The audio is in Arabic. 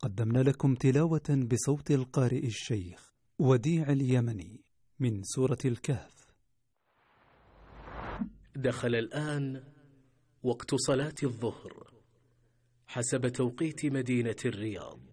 قدمنا لكم تلاوة بصوت القارئ الشيخ وديع اليمني من سورة الكهف. دخل الآن وقت صلاة الظهر حسب توقيت مدينة الرياض.